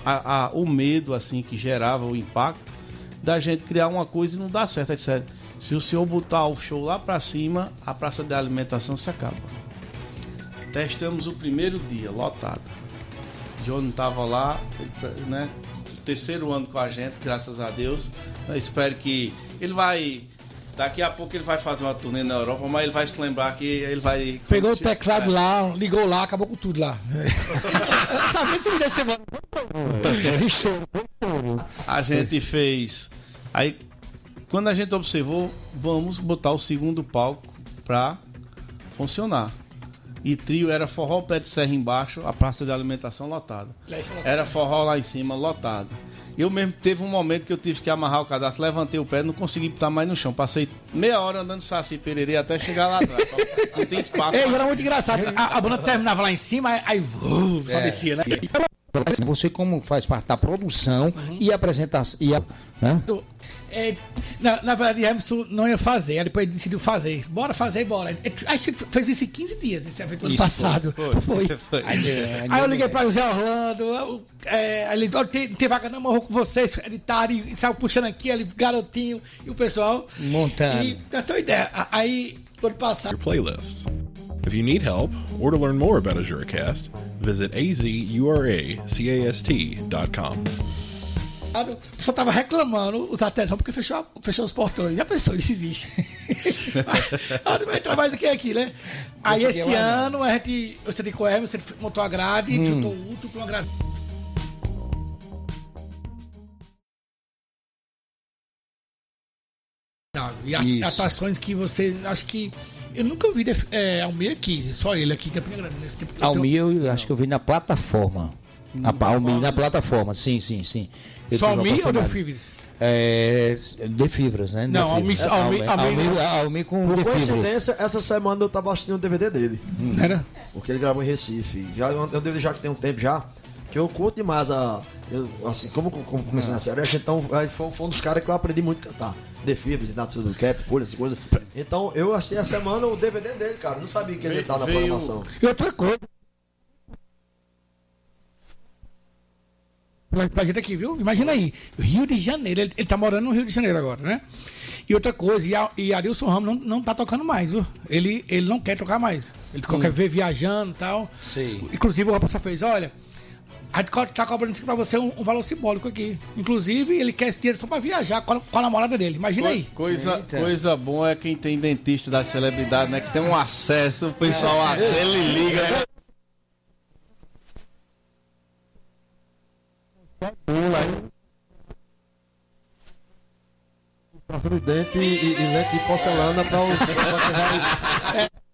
o medo assim que gerava o impacto da gente criar uma coisa e não dar certo. Etc. Se o senhor botar o show lá para cima, a praça de alimentação se acaba. Testamos o primeiro dia, lotado. Johnny estava lá, né? Terceiro ano com a gente, graças a Deus. Eu espero que ele vai... Daqui a pouco ele vai fazer uma turnê na Europa, mas ele vai se lembrar que ele vai... Pegou o teclado lá, ligou lá, acabou com tudo lá. Tá vendo se me der semana? A gente fez... Aí, quando a gente observou, vamos botar o segundo palco pra funcionar. E trio era forró pé de serra embaixo, a praça de alimentação lotada. Era forró lá em cima, lotado. Eu mesmo teve um momento que eu tive que amarrar o cadastro, levantei o pé, não consegui botar mais no chão. Passei meia hora andando Saci Pererê até chegar lá atrás. Não tem espaço. Era muito engraçado. A banda terminava lá em cima, aí só descia, né? Você como faz parte da produção e apresentação, né? Na verdade, Emerson não ia fazer, aí depois ele decidiu fazer. Bora fazer, bora. A gente fez isso em 15 dias, esse evento ano passado. Foi. Aí eu liguei pra José Orlando, aí ele tem vaga não, mas eu vou com vocês, editar e saiu puxando aqui, ele, garotinho, e o pessoal. Montando. E eu tenho ideia. Aí, ano passado. Your playlists. If you need help or to learn more about AzureCast, visit azuracast.com. O pessoal tava reclamando os artesãos porque fechou os portões. Já pensou, isso existe. Onde vai entrar mais aqui, né? Aí esse ano eu sentei com o Hermes, você montou a grade, juntou o último com a grade. E atrações que você. Acho que. Eu nunca vi Almir aqui, só ele aqui, Campina Grande. Nesse tempo. Almir, eu acho que eu vi na plataforma. Almir na plataforma, sim. Só Almir ou Defibras? Defibras, né? Não, Almir com por Defibras. coincidência, essa semana eu tava assistindo o DVD dele. Era? Porque ele gravou em Recife. É um DVD já que tem um tempo já, que eu curto demais assim, como comecei na série, então foi um dos caras que eu aprendi muito a cantar. Defibras, Inácio do Cap, Folha, essas coisas. Então eu achei a semana o DVD dele, cara. Não sabia que ele tava na programação. E outra coisa. Pra gente aqui, viu? Imagina aí, Rio de Janeiro, ele tá morando no Rio de Janeiro agora, né? E outra coisa, e Arilson Ramos não tá tocando mais, viu? Ele não quer tocar mais. Ele quer ver viajando e tal. Sim. Inclusive o rapaz fez, olha, a gente tá cobrando isso pra você um valor simbólico aqui. Inclusive, ele quer esse dinheiro só pra viajar com a namorada dele. Imagina aí. Coisa boa é quem tem dentista das celebridades, né? Que tem um acesso, o pessoal ele liga. Dente e lente de porcelana para o